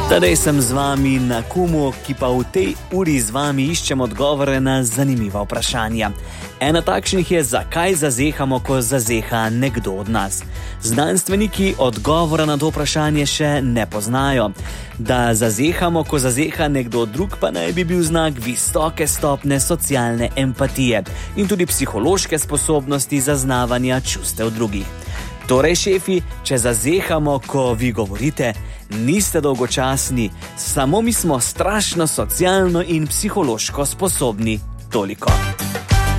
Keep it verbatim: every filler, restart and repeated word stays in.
Tadej sem z vami na Kumu, ki pa v tej uri z vami iščem odgovore na zanimiva vprašanja. Ena takšnih je, zakaj zazehamo, ko zazeha nekdo od nas. Znanstveniki odgovora na to vprašanje še ne poznajo. Da zazehamo, ko zazeha nekdo drug, pa naj bi bil znak visoke stopne socialne empatije in tudi psihološke sposobnosti zaznavanja čustev drugih. Torej, šefi, če zazehamo, ko vi govorite, niste dolgočasni, samo mi smo strašno socialno in psihološko sposobni. Toliko.